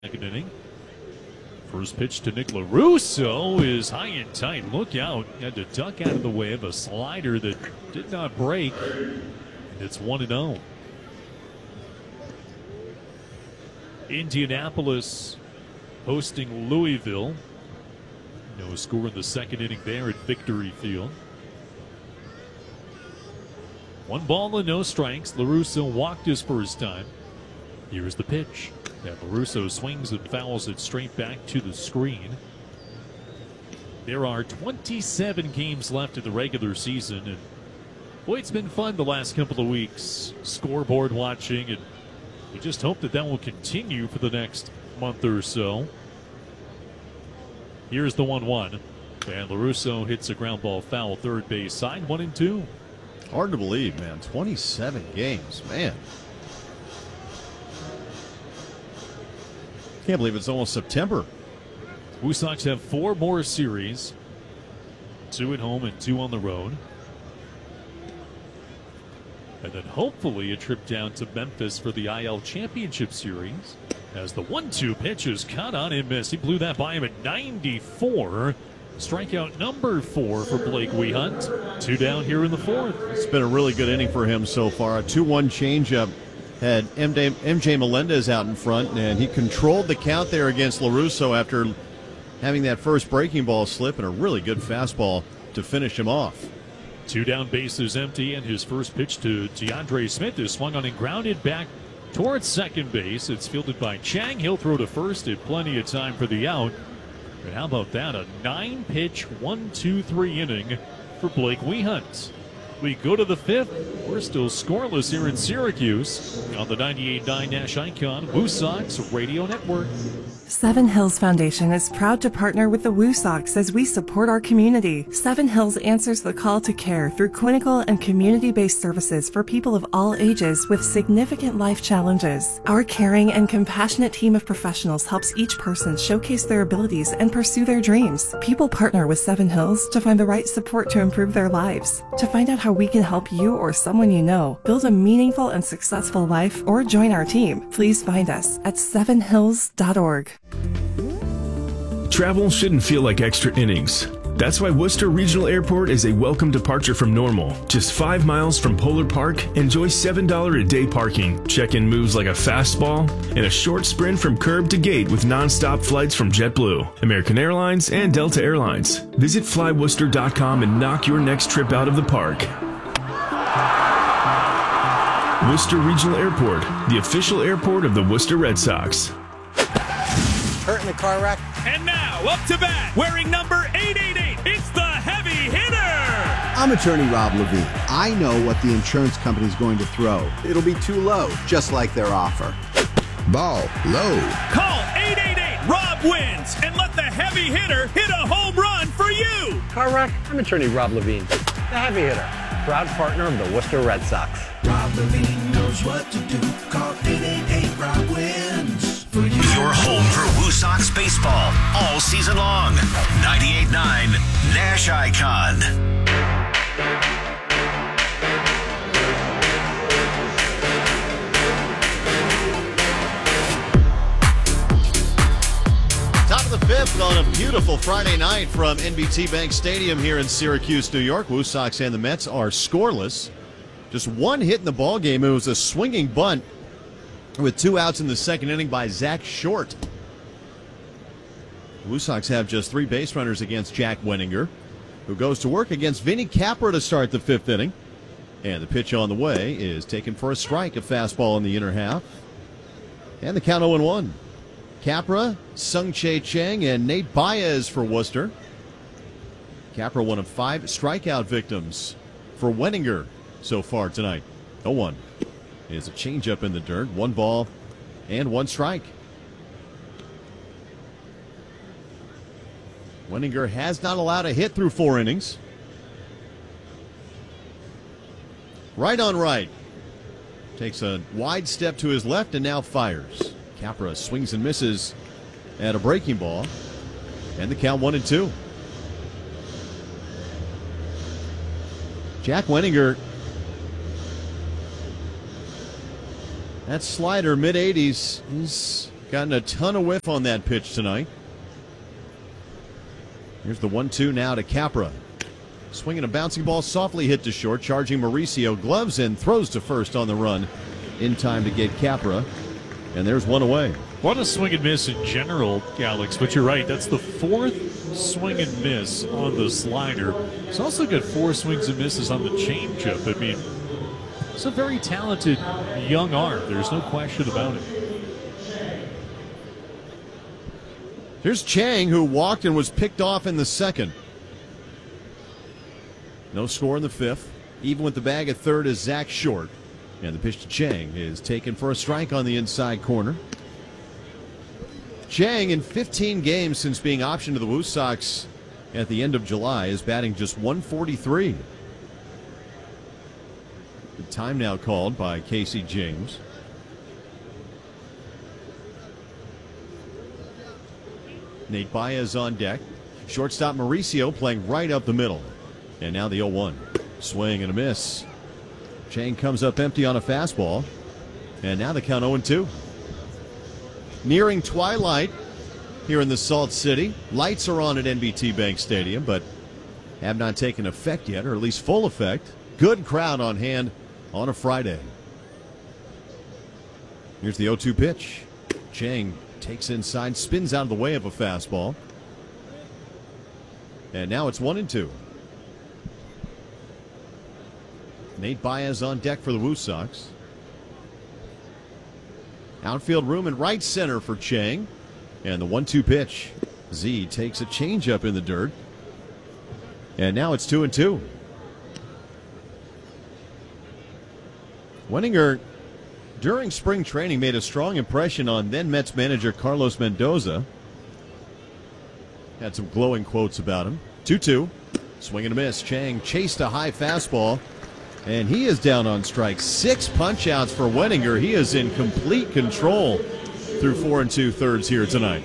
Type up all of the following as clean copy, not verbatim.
Second inning. First pitch to Nick LaRusso is high and tight. Look out. Had to duck out of the way of a slider that did not break. And it's 1-0. Indianapolis hosting Louisville. No score in the second inning there at Victory Field. 1 ball and no strikes. LaRusso walked his first time. Here's the pitch. And LaRusso swings and fouls it straight back to the screen. There are 27 games left in the regular season, and boy, it's been fun the last couple of weeks scoreboard watching, and we just hope that will continue for the next month or so. Here's the 1-1, and LaRusso hits a ground ball foul third base side, 1-2. Hard to believe, man. 27 games, man. Can't believe it's almost September. Blue Sox have 4 more series, 2 at home and 2 on the road. And then hopefully a trip down to Memphis for the IL Championship Series. As the 1-2 pitch is caught on and missed. He blew that by him at 94. Strikeout number 4 for Blake Wehunt. 2 down here in the 4th. It's been a really good inning for him so far. A 2-1 changeup. Had MJ Melendez out in front, and he controlled the count there against LaRusso after having that first breaking ball slip and a really good fastball to finish him off. 2 down, bases empty, and his first pitch to DeAndre Smith is swung on and grounded back towards second base. It's fielded by Chang. He'll throw to first at plenty of time for the out. And how about that? A 9-pitch, 1-2-3 inning for Blake Wehunt. We go to the 5th. We're still scoreless here in Syracuse on the 98.9 Nash Icon Woo Sox Radio Network. Seven Hills Foundation is proud to partner with the Woo Sox as we support our community. Seven Hills answers the call to care through clinical and community-based services for people of all ages with significant life challenges. Our caring and compassionate team of professionals helps each person showcase their abilities and pursue their dreams. People partner with Seven Hills to find the right support to improve their lives. To find out how we can help you or someone you know build a meaningful and successful life or join our team, please find us at sevenhills.org. Travel shouldn't feel like extra innings. That's why Worcester Regional Airport is a welcome departure from normal. Just 5 miles from Polar Park, enjoy $7 a day parking. Check-in moves like a fastball, and a short sprint from curb to gate with non-stop flights from JetBlue, American Airlines, and Delta Airlines. Visit flyworcester.com and knock your next trip out of the park. Worcester Regional Airport, the official airport of the Worcester Red Sox. Hurt in the car wreck. And now, up to bat, wearing number 888, it's the heavy hitter! I'm attorney Rob Levine. I know what the insurance company's going to throw. It'll be too low, just like their offer. Ball low. Call 888-ROB wins and let the heavy hitter hit a home run for you! Car wreck, I'm attorney Rob Levine, the heavy hitter, proud partner of the Worcester Red Sox. Rob Levine knows what to do. Call 888-ROB wins. Your home for Woo Sox baseball all season long. 98.9 Nash Icon. Top of the 5th on a beautiful Friday night from NBT Bank Stadium here in Syracuse, New York. Woo Sox and the Mets are scoreless. Just one hit in the ball game. It was a swinging bunt with 2 outs in the second inning by Zach Short. Woo Sox have just 3 base runners against Jack Wenninger, who goes to work against Vinny Capra to start the 5th inning. And the pitch on the way is taken for a strike, a fastball in the inner half. And the count 0-1. Capra, Sung-Chae Chang, and Nate Baez for Worcester. Capra, one of 5 strikeout victims for Wenninger so far tonight. 0-1. Is a changeup in the dirt. 1 ball and 1 strike. Wenninger has not allowed a hit through 4 innings. Right on right. Takes a wide step to his left and now fires. Capra swings and misses at a breaking ball. And the count 1-2. Jack Wenninger, that slider, mid-80s, he's Gotten a ton of whiff on that pitch tonight. Here's the 1-2 now to Capra. Swinging a bouncing ball, softly hit to short, charging Mauricio, gloves in, throws to first on the run in time to get Capra. And there's one away. What a swing and miss in general, Alex, but you're right. That's the fourth swing and miss on the slider. He's also got 4 swings and misses on the changeup. I mean, it's a very talented young arm. There's no question about it. Here's Chang, who walked and was picked off in the second. No score in the fifth. Even with the bag at third is Zach Short. And the pitch to Chang is taken for a strike on the inside corner. Chang, in 15 games since being optioned to the Woo Sox at the end of July, is batting just .143. The time now called by Casey James. Nate Baez on deck. Shortstop Mauricio playing right up the middle. And now the 0-1. Swing and a miss. Chang comes up empty on a fastball. And now the count 0-2. Nearing twilight here in the Salt City. Lights are on at NBT Bank Stadium, but have not taken effect yet, or at least full effect. Good crowd on hand on a Friday. Here's the 0-2 pitch. Chang takes inside, spins out of the way of a fastball. And now it's 1-2. Nate Baez on deck for the Woo Sox. Outfield room in right center for Chang. And the 1-2 pitch. Z takes a changeup in the dirt. And now it's 2-2. Wenninger, during spring training, made a strong impression on then Mets manager Carlos Mendoza. Had some glowing quotes about him. 2-2. Swing and a miss. Chang chased a high fastball. And he is down on strikes. 6 punch outs for Wenninger. He is in complete control through 4 2/3 here tonight.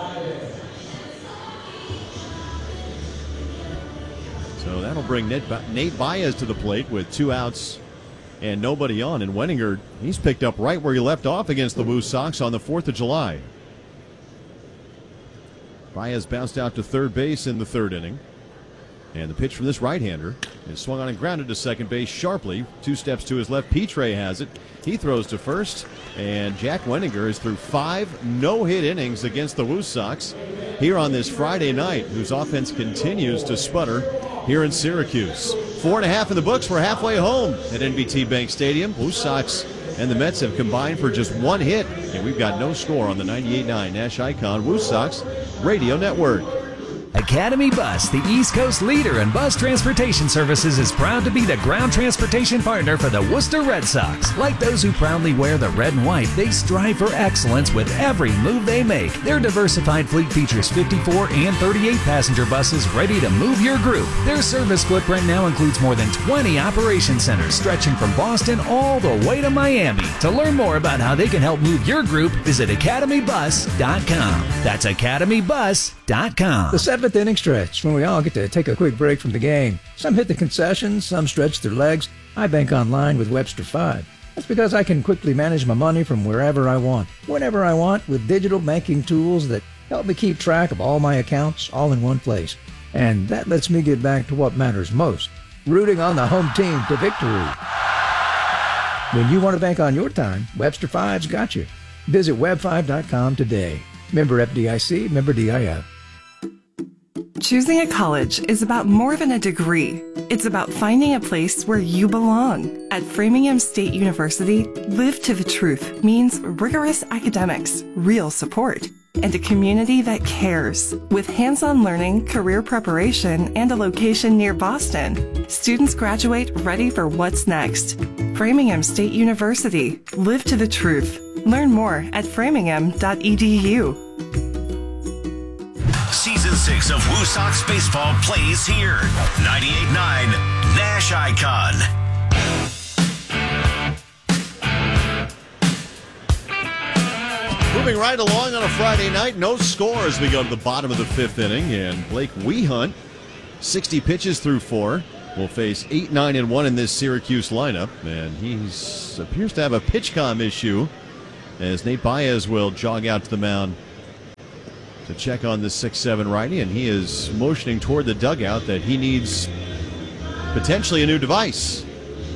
So that'll bring Nate Baez to the plate with 2 outs and nobody on. And Wenninger, he's picked up right where he left off against the Woo Sox on the 4th of July. Baez bounced out to third base in the 3rd inning. And the pitch from this right-hander is swung on and grounded to second base sharply. 2 steps to his left. Petre has it. He throws to first. And Jack Wenninger is through 5 no-hit innings against the Woo Sox here on this Friday night, whose offense continues to sputter here in Syracuse. 4.5 in the books. We're halfway home at NBT Bank Stadium. Woo Sox and the Mets have combined for just 1 hit. And we've got no score on the 98.9 Nash Icon Woo Sox Radio Network. Academy Bus, the East Coast leader in bus transportation services, is proud to be the ground transportation partner for the Worcester Red Sox. Like those who proudly wear the red and white, they strive for excellence with every move they make. Their diversified fleet features 54 and 38 passenger buses ready to move your group. Their service footprint now includes more than 20 operation centers stretching from Boston all the way to Miami. To learn more about how they can help move your group, visit academybus.com. That's academybus.com. The 7th inning stretch, when we all get to take a quick break from the game. Some hit the concessions, some stretch their legs. I bank online with Webster 5. That's because I can quickly manage my money from wherever I want, whenever I want, with digital banking tools that help me keep track of all my accounts all in one place. And that lets me get back to what matters most, rooting on the home team to victory. When you want to bank on your time, Webster 5's got you. Visit web5.com today. Member FDIC, member DIF. Choosing a college is about more than a degree. It's about finding a place where you belong. At Framingham State University, Live to the Truth means rigorous academics, real support, and a community that cares. With hands-on learning, career preparation, and a location near Boston, students graduate ready for what's next. Framingham State University, Live to the Truth. Learn more at framingham.edu. Season 6 of Woo Sox Baseball plays here. 98.9 Nash Icon. Moving right along on a Friday night. No score as we go to the bottom of the 5th inning. And Blake Wehunt, 60 pitches through 4, will face 8, 9, and 1 in this Syracuse lineup. And he appears to have a PitchCom issue as Nate Baez will jog out to the mound to check on the 6'7" righty, and he is motioning toward the dugout that he needs potentially a new device.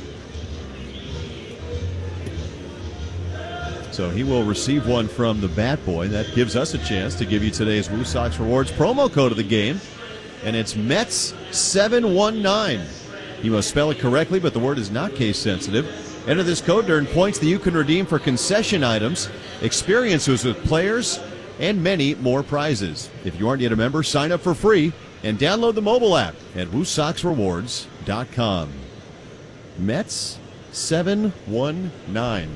So he will receive one from the bat boy. That gives us a chance to give you today's Woo Sox Rewards promo code of the game, and it's METS719. You must spell it correctly, but the word is not case sensitive. Enter this code to earn points that you can redeem for concession items, experiences with players, and many more prizes. If you aren't yet a member, sign up for free and download the mobile app at WooSoxRewards.com. Mets 719.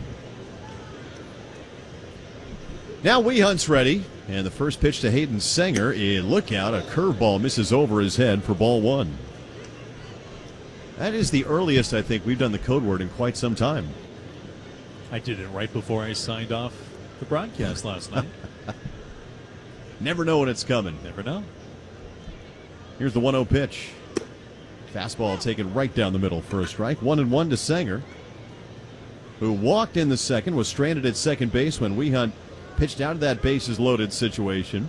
Now Wehunt's ready, and the first pitch to Hayden Sanger. Look out, a curveball misses over his head for ball one. That is the earliest I think we've done the code word in quite some time. I did it right before I signed off the broadcast last night. Never know when it's coming. Never know. Here's the 1-0 pitch. Fastball taken right down the middle for a strike. 1-1 to Sanger, who walked in the second, was stranded at second base when Wehunt pitched out of that bases loaded situation.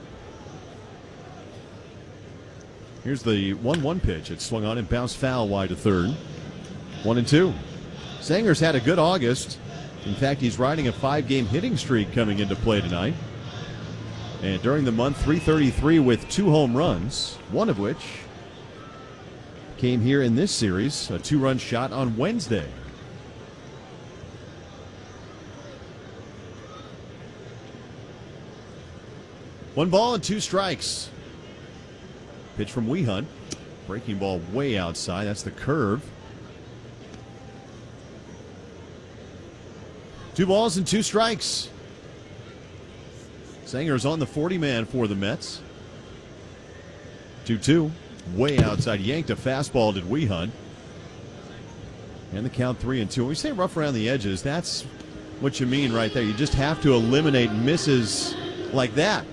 Here's the 1-1 pitch. It swung on and bounced foul wide to third. 1-2. Sanger's had a good August. In fact, he's riding a 5-game hitting streak coming into play tonight. And during the month, .333 with 2 home runs, one of which came here in this series, a 2-run shot on Wednesday. One ball and 2 strikes. Pitch from Wehunt. Breaking ball way outside. That's the curve. 2 balls and 2 strikes. Sanger's on the 40-man for the Mets. 2-2. Way outside. Yanked a fastball, did Wehunt. And the count 3-2. When we say rough around the edges, that's what you mean right there. You just have to eliminate misses like that.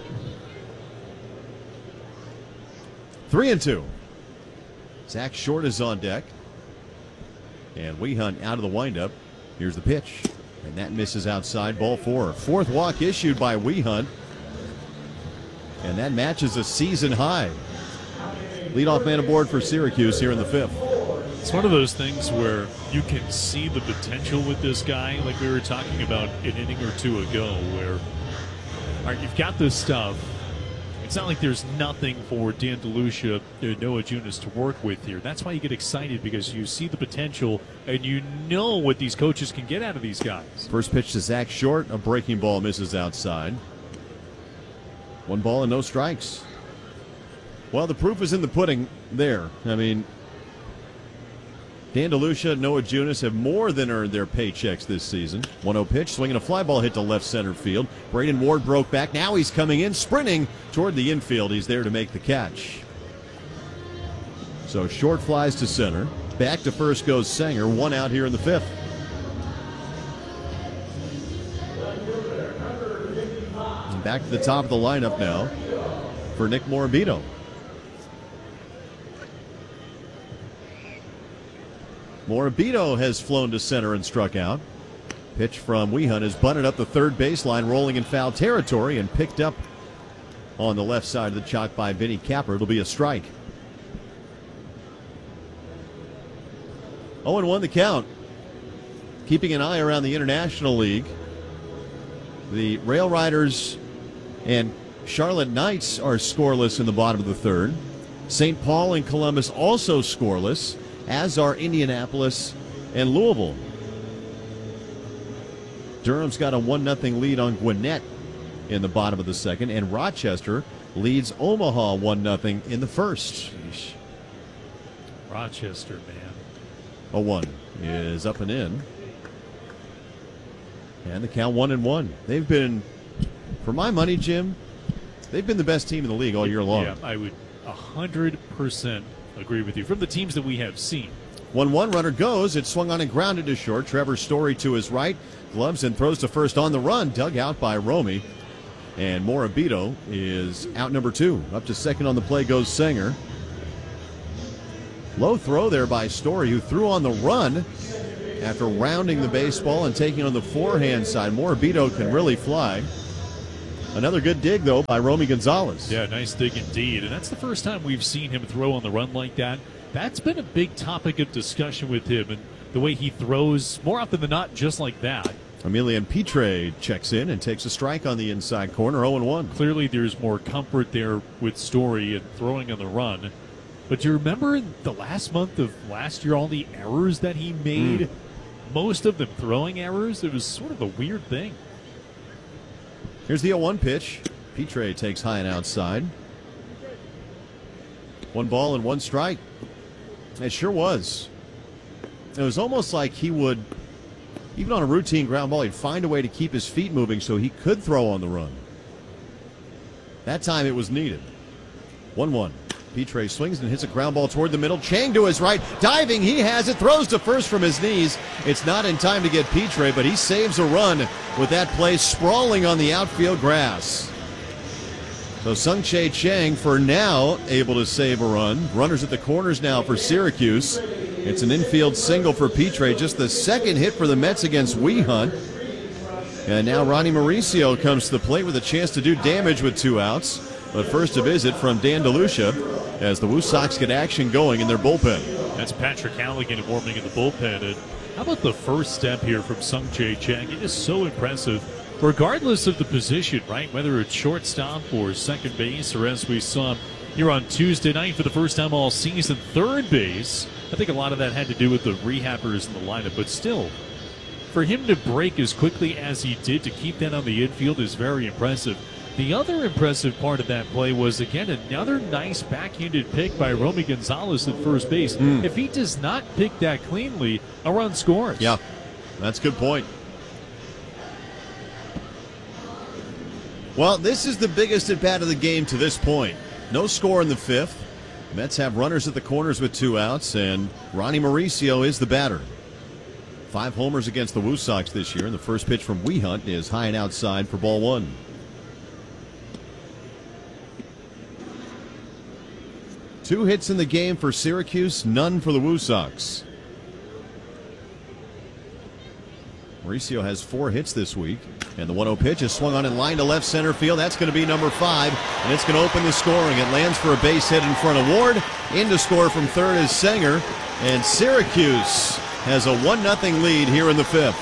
3-2. Zach Short is on deck. And Wehunt out of the windup. Here's the pitch. And that misses outside, ball 4. 4th walk issued by Wehunt. And that matches a season high. Leadoff man aboard for Syracuse here in the 5th. It's one of those things where you can see the potential with this guy, like we were talking about an inning or two ago, where all right, you've got this stuff. It's not like there's nothing for Dan DeLucia and Noah Junis to work with here. That's why you get excited, because you see the potential and you know what these coaches can get out of these guys. First pitch to Zach Short. A breaking ball misses outside. 1 ball and no strikes. Well, the proof is in the pudding there. I mean, Dan DeLucia and Noah Junis have more than earned their paychecks this season. 1-0 pitch, swinging a fly ball hit to left center field. Braden Ward broke back. Now he's coming in, sprinting toward the infield. He's there to make the catch. So Short flies to center. Back to first goes Sanger. 1 out here in the 5th. And back to the top of the lineup now for Nick Morabito. Morabito has flown to center and struck out. Pitch from Wehunt is bunted up the third baseline, rolling in foul territory, and picked up on the left side of the chalk by Vinny Capper. It'll be a strike. 0-1 the count. Keeping an eye around the International League. The Rail Riders and Charlotte Knights are scoreless in the bottom of the 3rd. St. Paul and Columbus also scoreless, as are Indianapolis and Louisville. Durham's got a 1-0 lead on Gwinnett in the bottom of the 2nd, and Rochester leads Omaha 1-0 in the 1st. Sheesh. Rochester, man. 0-1 is up and in. And the count 1-1. They've been, for my money, Jim, they've been the best team in the league all year long. Yeah, I would 100% agree with you. From the teams that we have seen. 1-1, runner goes. It swung on and grounded to short. Trevor Story to his right. Gloves and throws to first on the run. Dug out by Romy. And Morabito is out number 2. Up to second on the play goes Sanger. Low throw there by Story, who threw on the run. after rounding the baseball and taking on the forehand side. Morabito can really fly. Another good dig, though, by Romy Gonzalez. Yeah, nice dig indeed. And that's the first time we've seen him throw on the run like that. That's been a big topic of discussion with him, and the way he throws, more often than not, just like that. Emilian Pitre checks in and takes a strike on the inside corner, 0-1. Clearly there's more comfort there with Story and throwing on the run. But do you remember in the last month of last year all the errors that he made? Most of them throwing errors. It was sort of a weird thing. Here's the 0-1 pitch. Pitre takes high and outside. 1 ball and 1 strike. It sure was. It was almost like he would, even on a routine ground ball, he'd find a way to keep his feet moving so he could throw on the run. That time it was needed. 1-1. Pitre swings and hits a ground ball toward the middle. Chang to his right. Diving, he has it. Throws to first from his knees. It's not in time to get Pitre, but he saves a run with that play sprawling on the outfield grass. So Sung-Chae Chang, for now, able to save a run. Runners at the corners now for Syracuse. It's an infield single for Pitre. Just the second hit for the Mets against Wehunt. And now Ronnie Mauricio comes to the plate with a chance to do damage with 2 outs. But first a visit from Dan DeLucia as the Woo Sox get action going in their bullpen. That's Patrick Halligan warming in the bullpen. And how about the first step here from Sung-Chae Chang? It is so impressive, regardless of the position, right? Whether it's shortstop or second base, or as we saw here on Tuesday night for the first time all season, third base. I think a lot of that had to do with the rehabbers in the lineup, but still, for him to break as quickly as he did to keep that on the infield is very impressive. The other impressive part of that play was, again, another nice backhanded pick by Romy Gonzalez at first base. If he does not pick that cleanly, a run scores. Yeah, that's a good point. Well, this is the biggest at-bat of the game to this point. No score in the 5th. Mets have runners at the corners with 2 outs, and Ronnie Mauricio is the batter. 5 homers against the Woo Sox this year, and the first pitch from Wehunt is high and outside for ball 1. Two hits in the game for Syracuse, none for the Woo Sox. Mauricio has 4 hits this week, and the 1-0 pitch is swung on in line to left center field. That's going to be number 5, and it's going to open the scoring. It lands for a base hit in front of Ward. In to score from third is Sanger, and Syracuse has a 1-0 lead here in the 5th.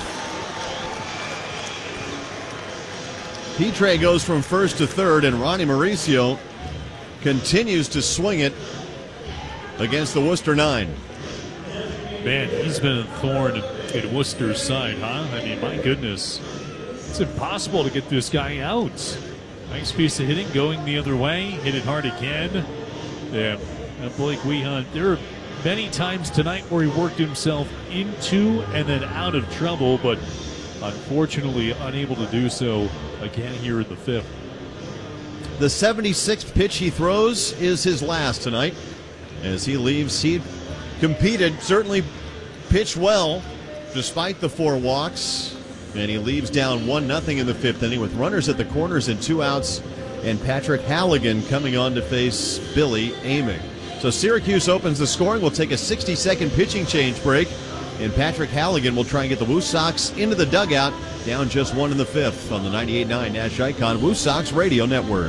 Pitre goes from first to third, and Ronnie Mauricio continues to swing it against the Worcester 9. Man, he's been a thorn in Worcester's side, huh? I mean, my goodness. It's impossible to get this guy out. Nice piece of hitting going the other way. Hit it hard again. Yeah, Blake Wehunt, there are many times tonight where he worked himself into and then out of trouble, but unfortunately unable to do so again here in the 5th. The 76th pitch he throws is his last tonight. As he leaves, he competed, certainly pitched well despite the 4 walks, and he leaves down 1-0 in the 5th inning with runners at the corners and 2 outs, and Patrick Halligan coming on to face Billy Aming. So Syracuse opens the scoring. We'll take a 60-second pitching change break, and Patrick Halligan will try and get the Woo Sox into the dugout, down just 1 in the 5th on the 98.9 Nash Icon Woo Sox Radio Network.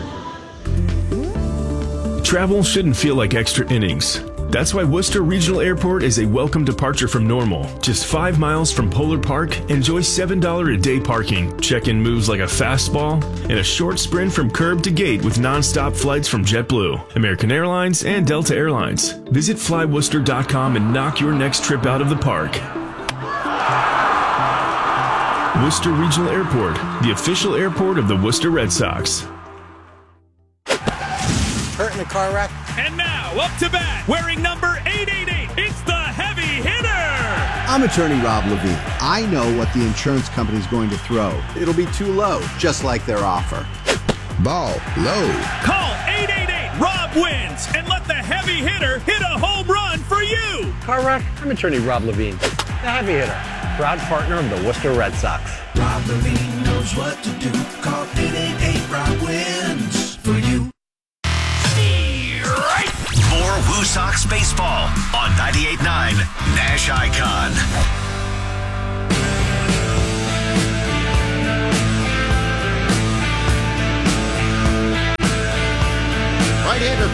Travel shouldn't feel like extra innings. That's why Worcester Regional Airport is a welcome departure from normal. Just 5 miles from Polar Park, enjoy $7 a day parking. Check-in moves like a fastball, and a short sprint from curb to gate with non-stop flights from JetBlue, American Airlines, and Delta Airlines. Visit flyworcester.com and knock your next trip out of the park. Worcester Regional Airport, the official airport of the Worcester Red Sox. Hurt in a car wreck? And now, up to bat, wearing number 888, it's the heavy hitter! I'm attorney Rob Levine. I know what the insurance company's going to throw. It'll be too low, just like their offer. Ball low. Call 888-ROB wins and let the heavy hitter hit a home run for you! Car wreck? I'm attorney Rob Levine, the heavy hitter, proud partner of the Worcester Red Sox. Rob Levine knows what to do. Call 888-ROB wins for you. More Woo Sox baseball on 98.9 Nash Icon.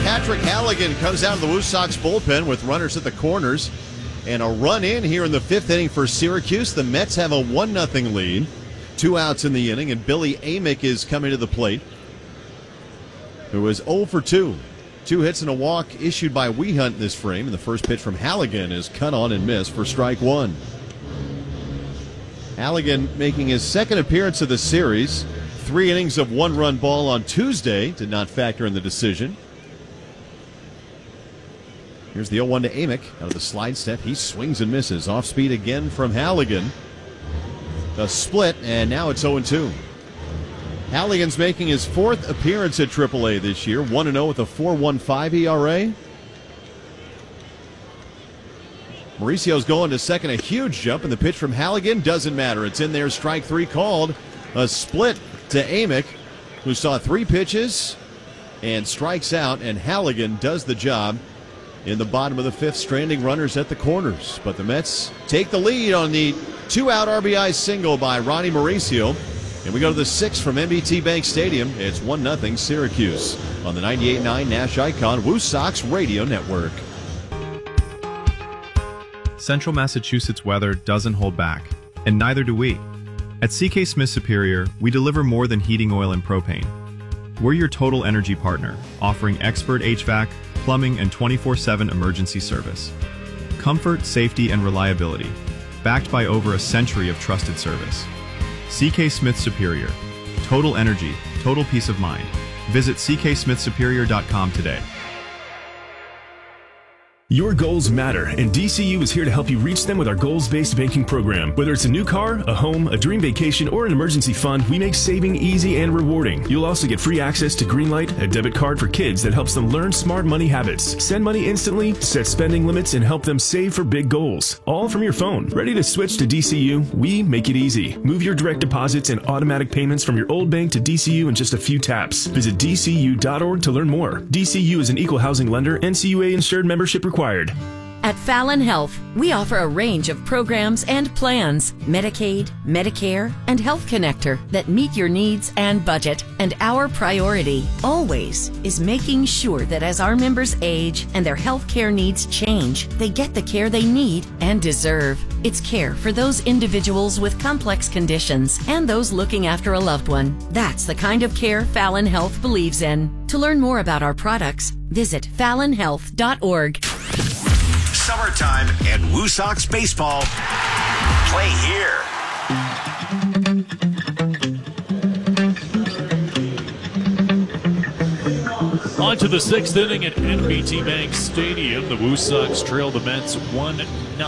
Patrick Halligan comes out of the Woo Sox bullpen with runners at the corners. And a run in here in the 5th inning for Syracuse. The Mets have a 1-0 lead. 2 outs in the inning, and Billy Amick is coming to the plate, who is 0 for 2. 2 hits and a walk issued by Wehunt in this frame, and the first pitch from Halligan is cut on and missed for strike 1. Halligan making his 2nd appearance of the series. 3 innings of 1-run ball on Tuesday. Did not factor in the decision. Here's the 0-1 to Amick. Out of the slide step, he swings and misses. Off speed again from Halligan. A split, and now it's 0-2. Halligan's making his 4th appearance at AAA this year. 1-0 with a 4.15 ERA. Mauricio's going to second, a huge jump, and the pitch from Halligan doesn't matter. It's in there, strike 3 called. A split to Amick, who saw 3 pitches and strikes out, and Halligan does the job in the bottom of the 5th, stranding runners at the corners. But the Mets take the lead on the 2-out RBI single by Ronnie Mauricio. And we go to the 6th from NBT Bank Stadium. It's 1-0 Syracuse on the 98.9 Nash Icon Woo Sox Radio Network. Central Massachusetts weather doesn't hold back, and neither do we. At CK Smith Superior, we deliver more than heating oil and propane. We're your total energy partner, offering expert HVAC, plumbing, and 24/7 emergency service. Comfort, safety, and reliability, backed by over a century of trusted service. CK Smith Superior. Total energy, total peace of mind. Visit cksmithsuperior.com today. Your goals matter, and DCU is here to help you reach them with our goals-based banking program. Whether it's a new car, a home, a dream vacation, or an emergency fund, we make saving easy and rewarding. You'll also get free access to Greenlight, a debit card for kids that helps them learn smart money habits. Send money instantly, set spending limits, and help them save for big goals. All from your phone. Ready to switch to DCU? We make it easy. Move your direct deposits and automatic payments from your old bank to DCU in just a few taps. Visit dcu.org to learn more. DCU is an equal housing lender, NCUA insured, membership required. At Fallon Health, we offer a range of programs and plans, Medicaid, Medicare, and Health Connector that meet your needs and budget. And our priority, always, is making sure that as our members age and their health care needs change, they get the care they need and deserve. It's care for those individuals with complex conditions and those looking after a loved one. That's the kind of care Fallon Health believes in. To learn more about our products, visit fallonhealth.org. Summertime and Woo Sox baseball. Play here. On to the 6th inning at NBT Bank Stadium. The Woo Sox trail the Mets 1-0.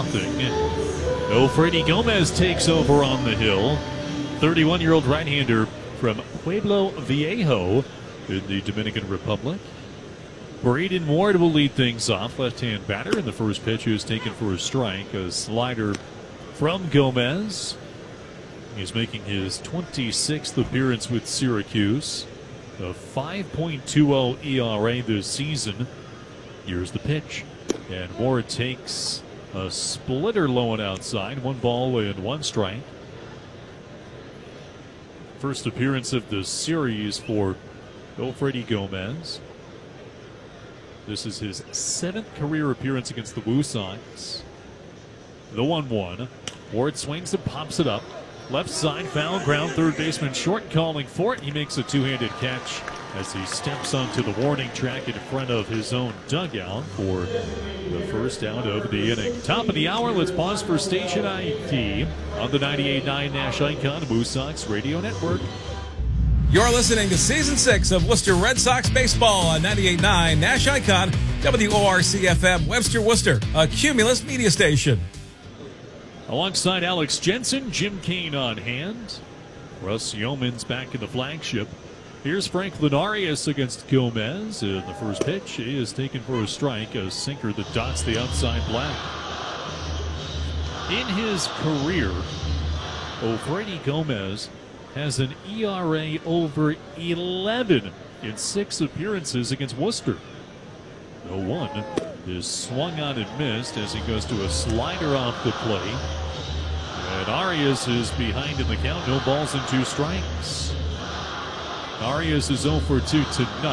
Ofredi Gomez takes over on the hill. 31-year-old right-hander from Pueblo Viejo in the Dominican Republic. Braden Ward will lead things off, left-hand batter, and the first pitch is taken for a strike. A slider from Gomez. He's making his 26th appearance with Syracuse. A 5.20 ERA this season. Here's the pitch. And Ward takes a splitter low and outside. 1 ball and 1 strike. First appearance of the series for Ofredi Gomez. This is his 7th career appearance against the Woo Sox. The 1-1. Ward swings and pops it up. Left side, foul ground, third baseman short calling for it. He makes a two-handed catch as he steps onto the warning track in front of his own dugout for the first out of the inning. Top of the hour, let's pause for station ID on the 98.9 Nash Icon Woo Sox Radio Network. You're listening to Season 6 of Worcester Red Sox Baseball on 98.9 Nash Icon, WORC-FM, Webster, Worcester, a Cumulus media station. Alongside Alex Jensen, Jim Kane on hand. Russ Yeomans back in the flagship. Here's Frank Linares against Gomez. And the first pitch is taken for a strike, a sinker that dots the outside black. In his career, Ofredi Gomez has an ERA over 11 in 6 appearances against Worcester. The 1 is swung on and missed as he goes to a slider off the plate. And Arias is behind in the count. No balls and 2 strikes. Arias is 0 for 2 tonight.